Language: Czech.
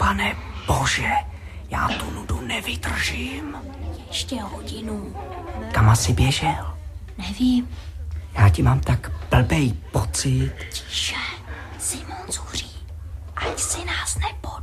Pane Bože, já tu nudu nevydržím. Ještě hodinu. Kam asi běžel? Nevím. Já ti mám tak blbej pocit.